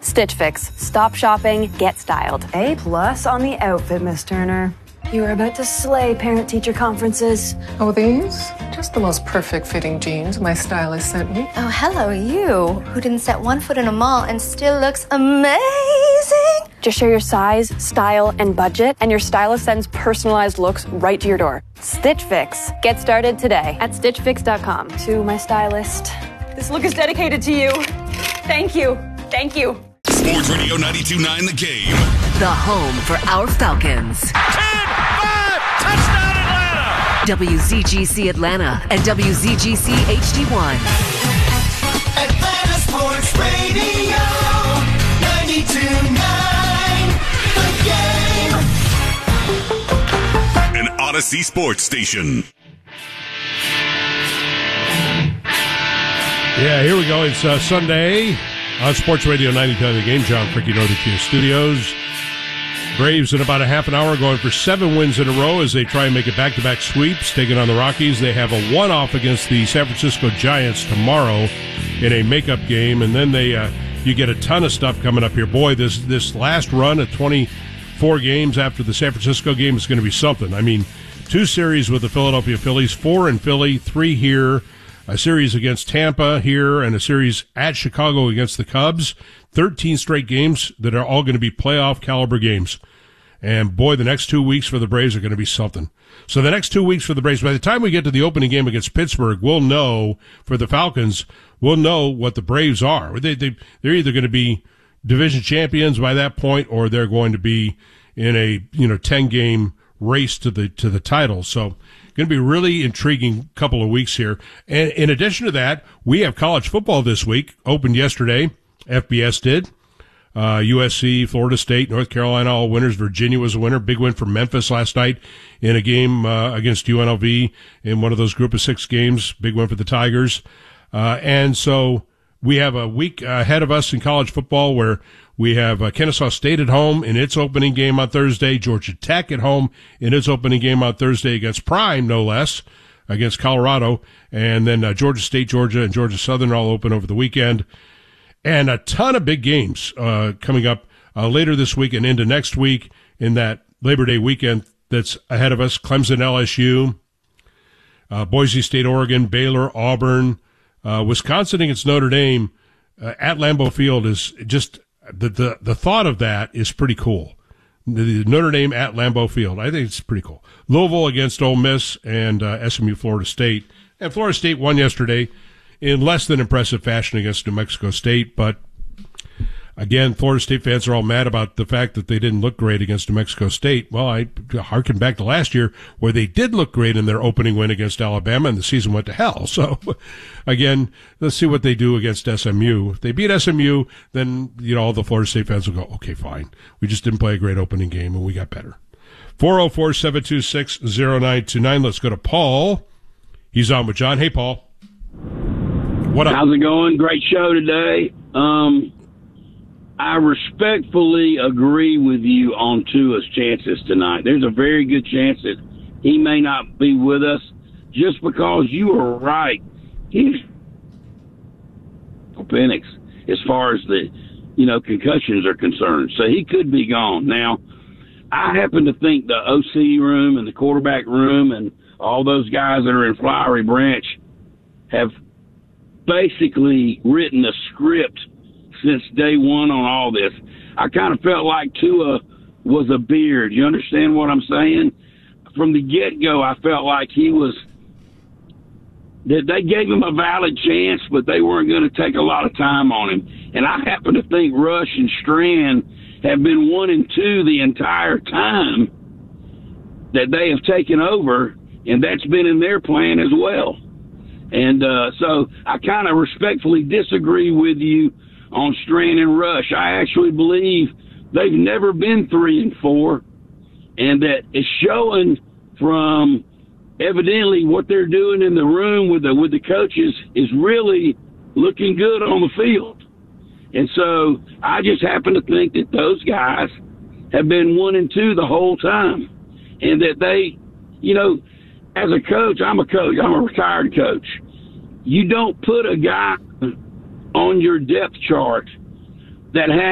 Stitch Fix. Stop shopping, get styled. A+ on the outfit, Miss Turner. You are about to slay parent-teacher conferences. Oh, these? Just the most perfect fitting jeans my stylist sent me. Oh, hello, you, who didn't set one foot in a mall and still looks amazing. Just share your size, style, and budget, and your stylist sends personalized looks right to your door. Stitch Fix. Get started today at StitchFix.com. To my stylist. This look is dedicated to you. Thank you. Thank you. Sports Radio 92.9 The Game. The home for our Falcons. 10-5, touchdown Atlanta! WZGC Atlanta and WZGC HD1. Atlanta Sports Radio 92.9 The Game. An Odyssey Sports Station. Yeah, here we go. It's Sunday on Sports Radio 92.9 The Game. John Fricky Nordicia Studios. Braves in about a half an hour going for 7 wins in a row as they try and make it back-to-back sweeps, taking on the Rockies. They have a one-off against the San Francisco Giants tomorrow in a makeup game, and then you get a ton of stuff coming up here. Boy, this last run of 24 games after the San Francisco game is going to be something. I mean, 2 series with the Philadelphia Phillies, 4 in Philly, 3 here, a series against Tampa here, and a series at Chicago against the Cubs. 13 straight games that are all going to be playoff caliber games. And boy, the next 2 weeks for the Braves are going to be something. So the next 2 weeks for the Braves, by the time we get to the opening game against Pittsburgh, we'll know, for the Falcons, we'll know what the Braves are. They're either going to be division champions by that point, or they're going to be in a 10-game race to the title. So going to be a really intriguing couple of weeks here. And in addition to that, we have college football this week. Opened yesterday. FBS did. USC, Florida State, North Carolina, all winners. Virginia was a winner. Big win for Memphis last night in a game against UNLV in one of those group of 6 games. Big win for the Tigers. And so we have a week ahead of us in college football where we have Kennesaw State at home in its opening game on Thursday, Georgia Tech at home in its opening game on Thursday against Prime, no less, against Colorado, and then Georgia State, Georgia, and Georgia Southern all open over the weekend. And a ton of big games coming up later this week and into next week in that Labor Day weekend that's ahead of us. Clemson, LSU, Boise State, Oregon, Baylor, Auburn, Wisconsin against Notre Dame at Lambeau Field is just the thought of that is pretty cool. The Notre Dame at Lambeau Field, I think it's pretty cool. Louisville against Ole Miss and SMU, Florida State. And Florida State won yesterday in less than impressive fashion against New Mexico State, but again, Florida State fans are all mad about the fact that they didn't look great against New Mexico State. Well, I harken back to last year where they did look great in their opening win against Alabama, and the season went to hell. So, again, let's see what they do against SMU. If they beat SMU, then, all the Florida State fans will go, okay, fine. We just didn't play a great opening game, and we got better. 404-726-0929. Let's go to Paul. He's on with John. Hey, Paul. What up? How's it going? Great show today. I respectfully agree with you on Tua's chances tonight. There's a very good chance that he may not be with us just because you are right. He's Penix as far as the, concussions are concerned. So he could be gone. Now, I happen to think the OC room and the quarterback room and all those guys that are in Flowery Branch have basically written a script since day one on all this. I kind of felt like Tua was a beard. You understand what I'm saying? From the get-go, I felt like that they gave him a valid chance, but they weren't going to take a lot of time on him. And I happen to think Rush and Strand have been 1 and 2 the entire time that they have taken over, and that's been in their plan as well. And so I kind of respectfully disagree with you on Strand and Rush. I actually believe they've never been 3 and 4, and that is showing from evidently what they're doing in the room with the coaches is really looking good on the field. And so I just happen to think that those guys have been 1 and 2 the whole time, and that they, as a coach, I'm a retired coach. You don't put a guy on your depth chart that has